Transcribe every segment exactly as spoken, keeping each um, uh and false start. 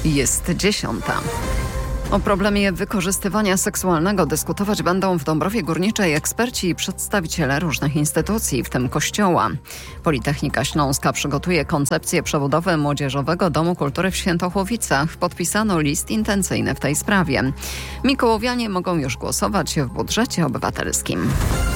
Jest dziesiąta. O problemie wykorzystywania seksualnego dyskutować będą w Dąbrowie Górniczej eksperci i przedstawiciele różnych instytucji, w tym Kościoła. Politechnika Śląska przygotuje koncepcję przebudowy Młodzieżowego Domu Kultury w Świętochłowicach. Podpisano list intencyjny w tej sprawie. Mikołowianie mogą już głosować w budżecie obywatelskim.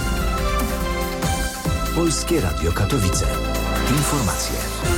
Polskie Radio Katowice. Informacje.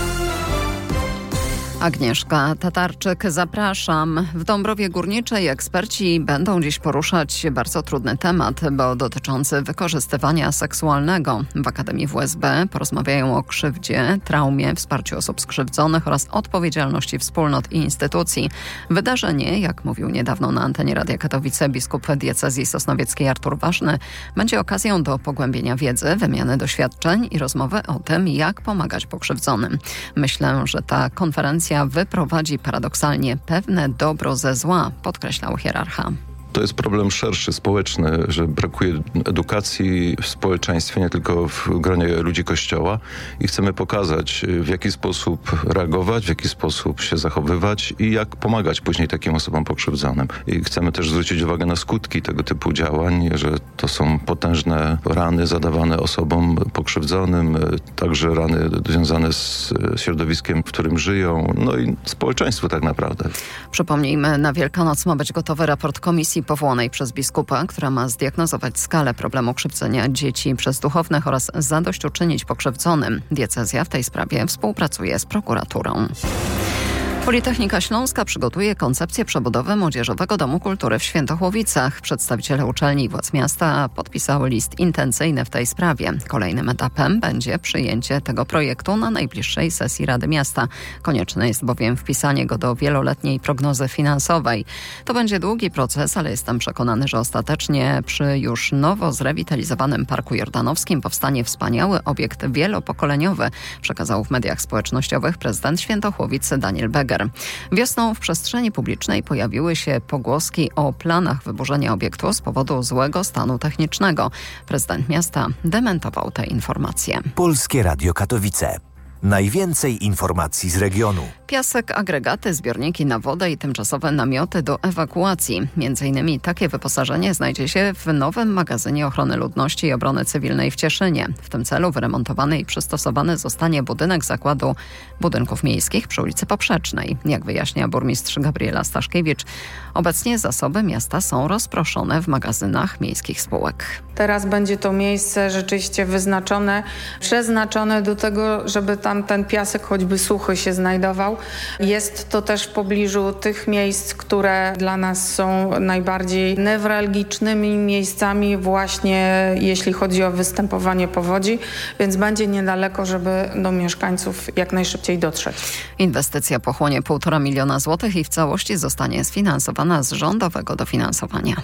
Agnieszka Tatarczyk, zapraszam. W Dąbrowie Górniczej eksperci będą dziś poruszać bardzo trudny temat, bo dotyczący wykorzystywania seksualnego. W Akademii W S B porozmawiają o krzywdzie, traumie, wsparciu osób skrzywdzonych oraz odpowiedzialności wspólnot i instytucji. Wydarzenie, jak mówił niedawno na antenie Radia Katowice biskup diecezji sosnowieckiej Artur Ważny, będzie okazją do pogłębienia wiedzy, wymiany doświadczeń i rozmowy o tym, jak pomagać pokrzywdzonym. Myślę, że ta konferencja wyprowadzi paradoksalnie pewne dobro ze zła, podkreślał hierarcha. To jest problem szerszy, społeczny, że brakuje edukacji w społeczeństwie, nie tylko w gronie ludzi Kościoła i chcemy pokazać, w jaki sposób reagować, w jaki sposób się zachowywać i jak pomagać później takim osobom pokrzywdzonym. I chcemy też zwrócić uwagę na skutki tego typu działań, że to są potężne rany zadawane osobom pokrzywdzonym, także rany związane z środowiskiem, w którym żyją, no i społeczeństwu tak naprawdę. Przypomnijmy, na Wielkanoc ma być gotowy raport komisji powołanej przez biskupa, która ma zdiagnozować skalę problemu krzywdzenia dzieci przez duchownych oraz zadośćuczynić pokrzywdzonym. Diecezja w tej sprawie współpracuje z prokuraturą. Politechnika Śląska przygotuje koncepcję przebudowy Młodzieżowego Domu Kultury w Świętochłowicach. Przedstawiciele uczelni i władz miasta podpisały list intencyjny w tej sprawie. Kolejnym etapem będzie przyjęcie tego projektu na najbliższej sesji Rady Miasta. Konieczne jest bowiem wpisanie go do wieloletniej prognozy finansowej. To będzie długi proces, ale jestem przekonany, że ostatecznie przy już nowo zrewitalizowanym Parku Jordanowskim powstanie wspaniały obiekt wielopokoleniowy, przekazał w mediach społecznościowych prezydent Świętochłowic Daniel Beger. Wiosną w przestrzeni publicznej pojawiły się pogłoski o planach wyburzenia obiektu z powodu złego stanu technicznego. Prezydent miasta dementował te informacje. Polskie Radio Katowice. Najwięcej informacji z regionu. Piasek, agregaty, zbiorniki na wodę i tymczasowe namioty do ewakuacji. Między innymi takie wyposażenie znajdzie się w nowym magazynie ochrony ludności i obrony cywilnej w Cieszynie. W tym celu wyremontowany i przystosowany zostanie budynek Zakładu Budynków Miejskich przy ulicy Poprzecznej. Jak wyjaśnia burmistrz Gabriela Staszkiewicz, obecnie zasoby miasta są rozproszone w magazynach miejskich spółek. Teraz będzie to miejsce rzeczywiście wyznaczone, przeznaczone do tego, żeby tam ten piasek choćby suchy się znajdował. Jest to też w pobliżu tych miejsc, które dla nas są najbardziej newralgicznymi miejscami właśnie jeśli chodzi o występowanie powodzi, więc będzie niedaleko, żeby do mieszkańców jak najszybciej dotrzeć. Inwestycja pochłonie półtora miliona złotych i w całości zostanie sfinansowana z rządowego dofinansowania.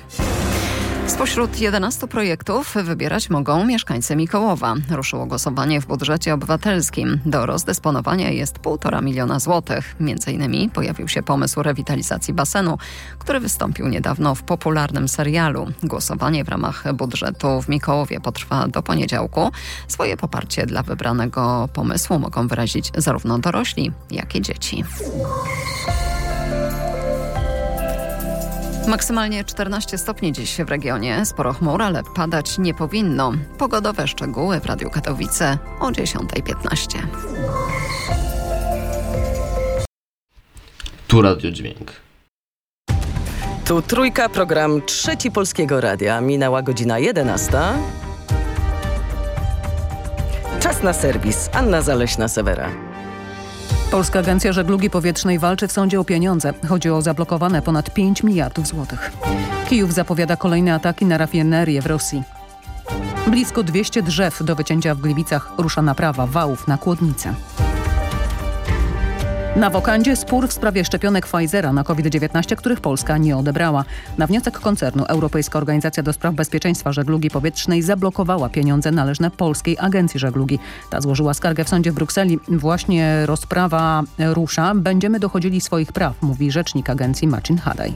Spośród jedenastu projektów wybierać mogą mieszkańcy Mikołowa. Ruszyło głosowanie w budżecie obywatelskim. Do rozdysponowania jest półtora miliona złotych. Między innymi pojawił się pomysł rewitalizacji basenu, który wystąpił niedawno w popularnym serialu. Głosowanie w ramach budżetu w Mikołowie potrwa do poniedziałku. Swoje poparcie dla wybranego pomysłu mogą wyrazić zarówno dorośli, jak i dzieci. Maksymalnie czternaście stopni dziś w regionie. Sporo chmur, ale padać nie powinno. Pogodowe szczegóły w Radiu Katowice o dziesiąta piętnaście. Tu Radio Dźwięk. Tu Trójka, program Trzeci Polskiego Radia. Minęła godzina jedenasta. Czas na serwis. Anna Zaleśna-Sewera. Polska Agencja Żeglugi Powietrznej walczy w sądzie o pieniądze. Chodzi o zablokowane ponad pięć miliardów złotych. Kijów zapowiada kolejne ataki na rafinerię w Rosji. Blisko dwieście drzew do wycięcia w Gliwicach. Rusza naprawa wałów na Kłodnicę. Na wokandzie spór w sprawie szczepionek Pfizera na COVID dziewiętnaście, których Polska nie odebrała. Na wniosek koncernu Europejska Organizacja do Spraw Bezpieczeństwa Żeglugi Powietrznej zablokowała pieniądze należne Polskiej Agencji Żeglugi. Ta złożyła skargę w sądzie w Brukseli. Właśnie rozprawa rusza. Będziemy dochodzili swoich praw, mówi rzecznik agencji Marcin Hadaj.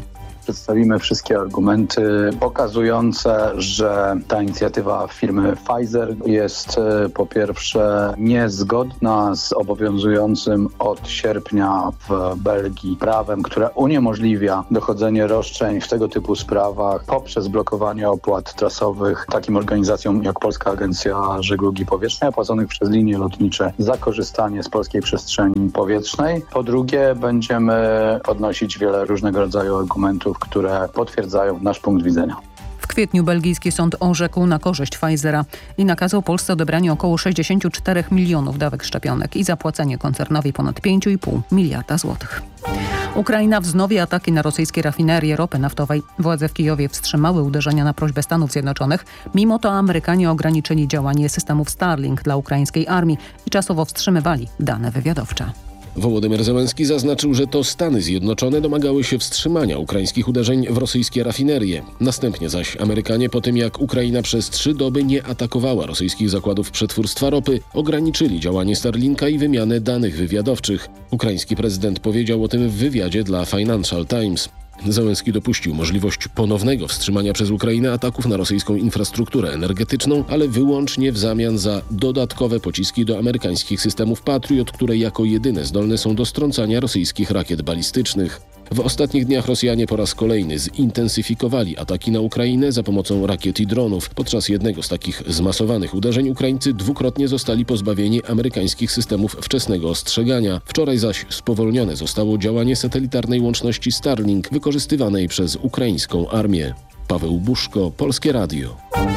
przedstawimy wszystkie argumenty pokazujące, że ta inicjatywa firmy Pfizer jest po pierwsze niezgodna z obowiązującym od sierpnia w Belgii prawem, które uniemożliwia dochodzenie roszczeń w tego typu sprawach poprzez blokowanie opłat trasowych takim organizacjom jak Polska Agencja Żeglugi Powietrznej, płaconych przez linie lotnicze za korzystanie z polskiej przestrzeni powietrznej. Po drugie, będziemy podnosić wiele różnego rodzaju argumentów, które potwierdzają nasz punkt widzenia. W kwietniu belgijski sąd orzekł na korzyść Pfizera i nakazał Polsce odebranie około sześćdziesiąt cztery milionów dawek szczepionek i zapłacenie koncernowi ponad pięć i pół miliarda złotych. Ukraina wznowi ataki na rosyjskie rafinerie ropy naftowej. Władze w Kijowie wstrzymały uderzenia na prośbę Stanów Zjednoczonych. Mimo to Amerykanie ograniczyli działanie systemów Starlink dla ukraińskiej armii i czasowo wstrzymywali dane wywiadowcze. Wołodymyr Zełenski zaznaczył, że to Stany Zjednoczone domagały się wstrzymania ukraińskich uderzeń w rosyjskie rafinerie. Następnie zaś Amerykanie, po tym jak Ukraina przez trzy doby nie atakowała rosyjskich zakładów przetwórstwa ropy, ograniczyli działanie Starlinka i wymianę danych wywiadowczych. Ukraiński prezydent powiedział o tym w wywiadzie dla Financial Times. Zełenski dopuścił możliwość ponownego wstrzymania przez Ukrainę ataków na rosyjską infrastrukturę energetyczną, ale wyłącznie w zamian za dodatkowe pociski do amerykańskich systemów Patriot, które jako jedyne zdolne są do strącania rosyjskich rakiet balistycznych. W ostatnich dniach Rosjanie po raz kolejny zintensyfikowali ataki na Ukrainę za pomocą rakiet i dronów. Podczas jednego z takich zmasowanych uderzeń Ukraińcy dwukrotnie zostali pozbawieni amerykańskich systemów wczesnego ostrzegania. Wczoraj zaś spowolnione zostało działanie satelitarnej łączności Starlink wykorzystywanej przez ukraińską armię. Paweł Buszko, Polskie Radio.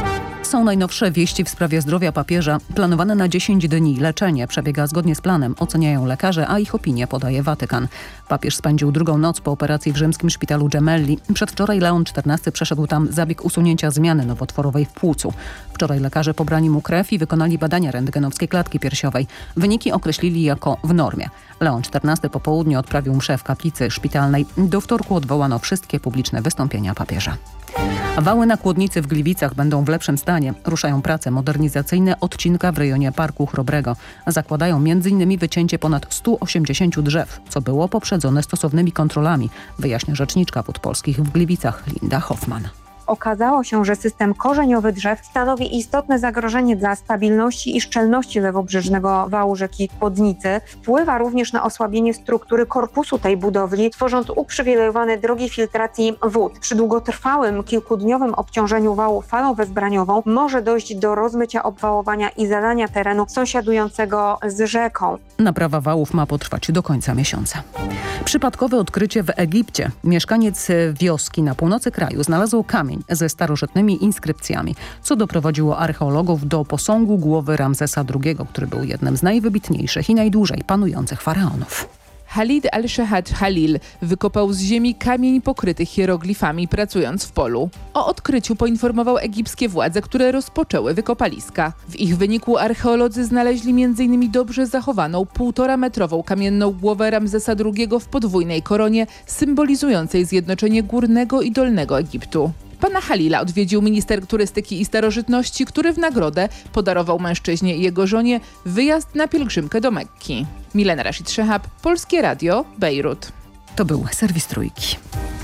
Są najnowsze wieści w sprawie zdrowia papieża. Planowane na dziesięć dni leczenie przebiega zgodnie z planem, oceniają lekarze, a ich opinię podaje Watykan. Papież spędził drugą noc po operacji w rzymskim szpitalu Gemelli. Przedwczoraj Leon czternasty przeszedł tam zabieg usunięcia zmiany nowotworowej w płucu. Wczoraj lekarze pobrali mu krew i wykonali badania rentgenowskie klatki piersiowej. Wyniki określili jako w normie. Leon czternasty po południu odprawił mszę w kaplicy szpitalnej. Do wtorku odwołano wszystkie publiczne wystąpienia papieża. Wały na Kłodnicy w Gliwicach będą w lepszym stanie. Ruszają prace modernizacyjne odcinka w rejonie Parku Chrobrego. Zakładają między innymi wycięcie ponad stu osiemdziesięciu drzew, co było poprzedzone stosownymi kontrolami, wyjaśnia rzeczniczka Wód Polskich w Gliwicach Linda Hoffman. Okazało się, że system korzeniowy drzew stanowi istotne zagrożenie dla stabilności i szczelności lewobrzeżnego wału rzeki Kłodnicy. Wpływa również na osłabienie struktury korpusu tej budowli, tworząc uprzywilejowane drogi filtracji wód. Przy długotrwałym, kilkudniowym obciążeniu wału falą wezbraniową może dojść do rozmycia obwałowania i zalania terenu sąsiadującego z rzeką. Naprawa wałów ma potrwać do końca miesiąca. Przypadkowe odkrycie w Egipcie. Mieszkaniec wioski na północy kraju znalazł kamień ze starożytnymi inskrypcjami, co doprowadziło archeologów do posągu głowy Ramzesa drugiego, który był jednym z najwybitniejszych i najdłużej panujących faraonów. Khalid al-Shahad Khalil wykopał z ziemi kamień pokryty hieroglifami, pracując w polu. O odkryciu poinformował egipskie władze, które rozpoczęły wykopaliska. W ich wyniku archeolodzy znaleźli między innymi dobrze zachowaną półtora metrową kamienną głowę Ramzesa drugiego w podwójnej koronie, symbolizującej zjednoczenie Górnego i Dolnego Egiptu. Pana Khalila odwiedził minister turystyki i starożytności, który w nagrodę podarował mężczyźnie i jego żonie wyjazd na pielgrzymkę do Mekki. Milena Rashid Szehab, Polskie Radio, Bejrut. To był serwis Trójki.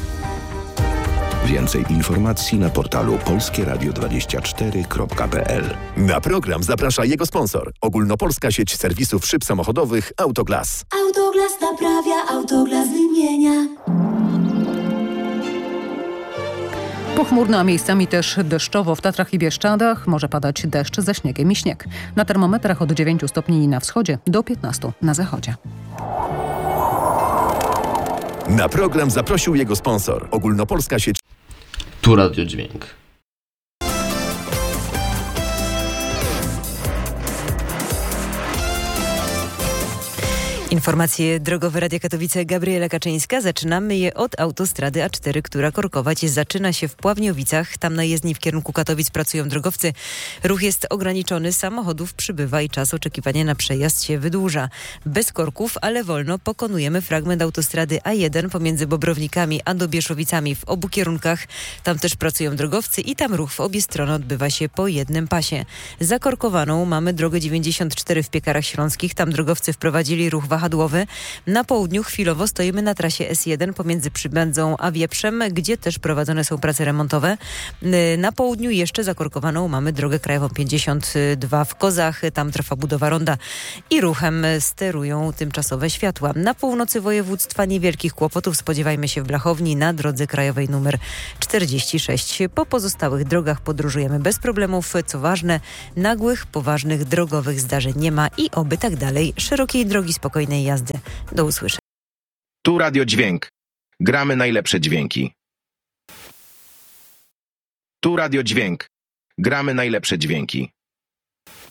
Więcej informacji na portalu polskie radio dwadzieścia cztery kropka p l. Na program zaprasza jego sponsor. Ogólnopolska sieć serwisów szyb samochodowych Autoglas. Autoglas naprawia, Autoglas wymienia. Pochmurno, a miejscami też deszczowo w Tatrach i Bieszczadach. Może padać deszcz ze śniegiem i śnieg. Na termometrach od dziewięciu stopni na wschodzie do piętnastu na zachodzie. Na program zaprosił jego sponsor. Ogólnopolska sieć... Tu Radio Dźwięk. Informacje drogowe Radia Katowice, Gabriela Kaczyńska. Zaczynamy je od autostrady A cztery, która korkować zaczyna się w Pławniowicach. Tam na jezdni w kierunku Katowic pracują drogowcy. Ruch jest ograniczony, samochodów przybywa i czas oczekiwania na przejazd się wydłuża. Bez korków, ale wolno pokonujemy fragment autostrady A jeden pomiędzy Bobrownikami a Dobieszowicami w obu kierunkach. Tam też pracują drogowcy i tam ruch w obie strony odbywa się po jednym pasie. Zakorkowaną mamy drogę dziewięćdziesiąt cztery w Piekarach Śląskich. Tam drogowcy wprowadzili ruch wahadłowy wahadłowy. Na południu chwilowo stoimy na trasie S jeden pomiędzy Przybędzą a Wieprzem, gdzie też prowadzone są prace remontowe. Na południu jeszcze zakorkowaną mamy drogę krajową pięćdziesiąt dwa w Kozach. Tam trwa budowa ronda i ruchem sterują tymczasowe światła. Na północy województwa niewielkich kłopotów spodziewajmy się w Blachowni na drodze krajowej numer czterdzieści sześć. Po pozostałych drogach podróżujemy bez problemów. Co ważne, nagłych, poważnych drogowych zdarzeń nie ma i oby tak dalej. Szerokiej drogi, spokojnej jazdy. Do usłyszenia. Tu Radio Dźwięk. Gramy najlepsze dźwięki. Tu Radio Dźwięk. Gramy najlepsze dźwięki.